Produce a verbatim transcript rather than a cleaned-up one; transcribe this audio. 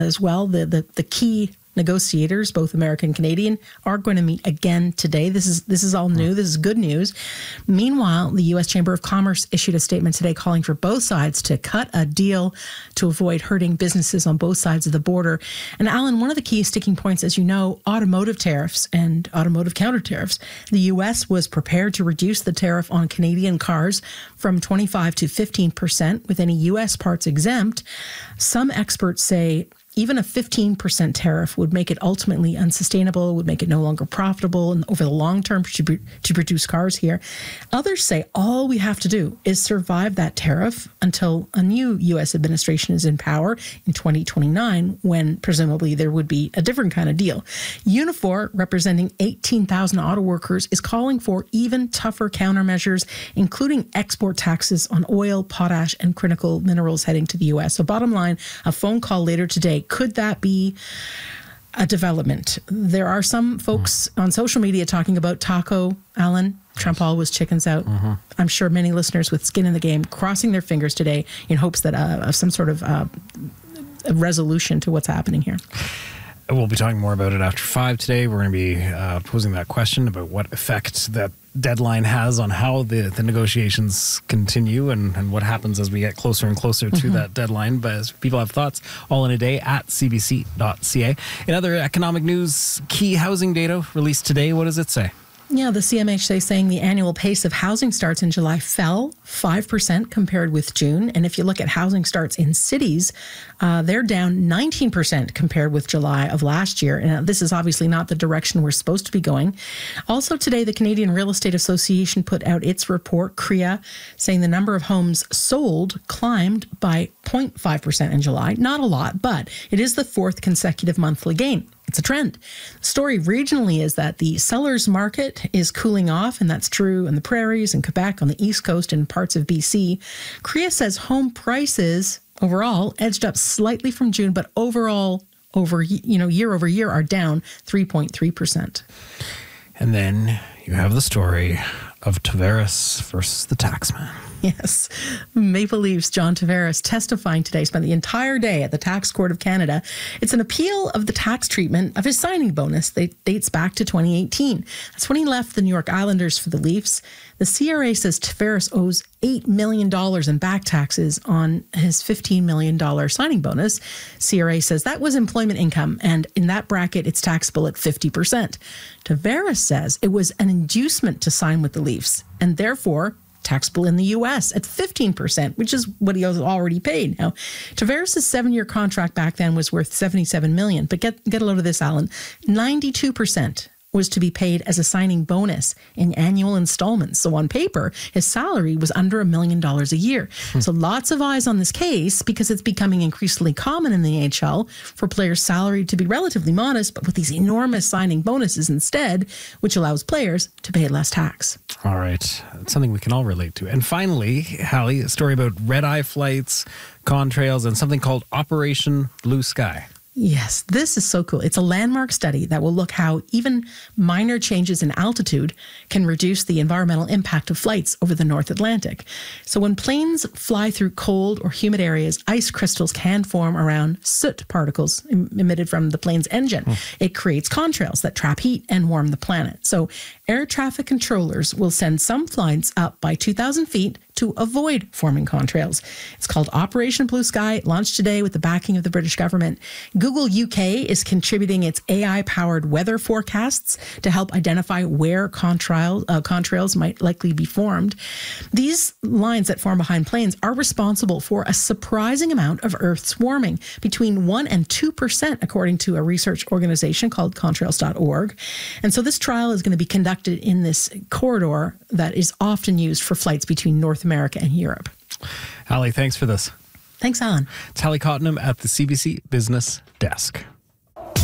as well. The, the, the key negotiators, both American and Canadian, are going to meet again today. This is this is all new. This is good news. Meanwhile, the U S Chamber of Commerce issued a statement today calling for both sides to cut a deal to avoid hurting businesses on both sides of the border. And Alan, one of the key sticking points, as you know, automotive tariffs and automotive counter tariffs. The U S was prepared to reduce the tariff on Canadian cars from twenty-five to fifteen percent, with any U S parts exempt. Some experts say even a fifteen percent tariff would make it ultimately unsustainable, would make it no longer profitable and over the long term to, to produce cars here. Others say all we have to do is survive that tariff until a new U S administration is in power in twenty twenty-nine, when presumably there would be a different kind of deal. Unifor, representing eighteen thousand auto workers, is calling for even tougher countermeasures, including export taxes on oil, potash, and critical minerals heading to the U S. So bottom line, a phone call later today. Could that be a development? There are some folks mm. on social media talking about taco, Alan. Trump always chickens out. Mm-hmm. I'm sure many listeners with skin in the game crossing their fingers today in hopes that uh, of some sort of uh, a resolution to what's happening here. We'll be talking more about it after five today. We're going to be uh, posing that question about what effect that deadline has on how the, the negotiations continue and, and what happens as we get closer and closer to mm-hmm. that deadline. But as people have thoughts, all in a day at c b c dot c a. In other economic news, key housing data released today. What does it say? Yeah, the C M H A saying the annual pace of housing starts in July fell five percent compared with June. And if you look at housing starts in cities, uh, they're down nineteen percent compared with July of last year. And this is obviously not the direction we're supposed to be going. Also today, the Canadian Real Estate Association put out its report, C R E A, saying the number of homes sold climbed by zero point five percent in July. Not a lot, but it is the fourth consecutive monthly gain. It's a trend. The story regionally is that the sellers market is cooling off, and that's true in the prairies and Quebec, on the East Coast, and parts of B C. C R E A says home prices overall edged up slightly from June, but overall, over you know, year over year, are down three point three percent. And then you have the story of Tavares versus the taxman. Yes. Maple Leafs John Tavares testifying today, spent the entire day at the Tax Court of Canada. It's an appeal of the tax treatment of his signing bonus that dates back to twenty eighteen. That's when he left the New York Islanders for the Leafs. The C R A says Tavares owes eight million dollars in back taxes on his fifteen million dollars signing bonus. C R A says that was employment income, and in that bracket, it's taxable at fifty percent. Tavares says it was an inducement to sign with the Leafs, and therefore taxable in the U S at fifteen percent, which is what he has already paid. Now, Tavares' seven-year contract back then was worth seventy-seven million dollars, but get, get a load of this, Alan. ninety-two percent was to be paid as a signing bonus in annual installments. So on paper, his salary was under a million dollars a year. Hmm. So lots of eyes on this case because it's becoming increasingly common in the N H L for players' salary to be relatively modest, but with these enormous signing bonuses instead, which allows players to pay less tax. All right. It's something we can all relate to. And finally, Hallie, a story about red-eye flights, contrails, and something called Operation Blue Sky. Yes, this is so cool. It's a landmark study that will look how even minor changes in altitude can reduce the environmental impact of flights over the North Atlantic. So when planes fly through cold or humid areas, ice crystals can form around soot particles em- emitted from the plane's engine. Hmm. It creates contrails that trap heat and warm the planet. So air traffic controllers will send some flights up by two thousand feet to avoid forming contrails. It's called Operation Blue Sky. It launched today with the backing of the British government. Google U K is contributing its A I-powered weather forecasts to help identify where contrail, uh, contrails might likely be formed. These lines that form behind planes are responsible for a surprising amount of Earth's warming, between one and two percent, according to a research organization called contrails dot org. And so this trial is going to be conducted in this corridor that is often used for flights between North America and Europe. Hallie, thanks for this. Thanks, Alan. It's Hallie Cottenham at the C B C Business Desk.